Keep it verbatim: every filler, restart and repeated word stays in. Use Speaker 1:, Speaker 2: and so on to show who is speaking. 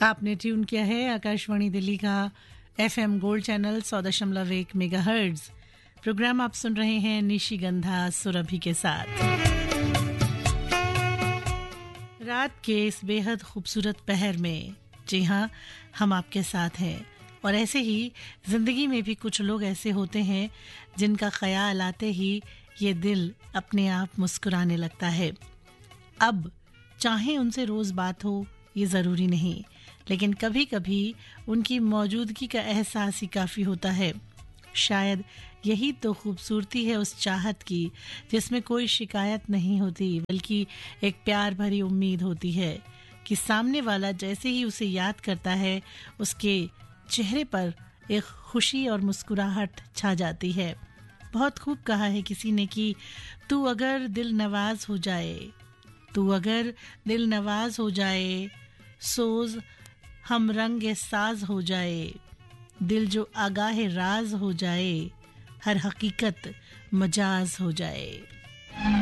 Speaker 1: आपने ट्यून किया है आकाशवाणी दिल्ली का एफएम गोल्ड चैनल सौ दशमलव एक मेगाहर्ट्ज। प्रोग्राम आप सुन रहे हैं निशिगंधा सुरभि के साथ। रात के इस बेहद खूबसूरत पहर में जी हाँ, हम आपके साथ हैं। और ऐसे ही जिंदगी में भी कुछ लोग ऐसे होते हैं जिनका ख्याल आते ही ये दिल अपने आप मुस्कुराने लगता है। अब चाहे उनसे रोज बात हो ये ज़रूरी नहीं, लेकिन कभी कभी उनकी मौजूदगी का एहसास ही काफ़ी होता है। शायद यही तो खूबसूरती है उस चाहत की जिसमें कोई शिकायत नहीं होती, बल्कि एक प्यार भरी उम्मीद होती है कि सामने वाला जैसे ही उसे याद करता है उसके चेहरे पर एक खुशी और मुस्कुराहट छा जाती है। बहुत खूब कहा है किसी ने कि तू अगर दिल नवाज हो जाए, तू अगर दिल नवाज हो जाए, सोज हम रंग साज हो जाए, दिल जो आगाह राज हो जाए, हर हकीकत मजाज हो जाए।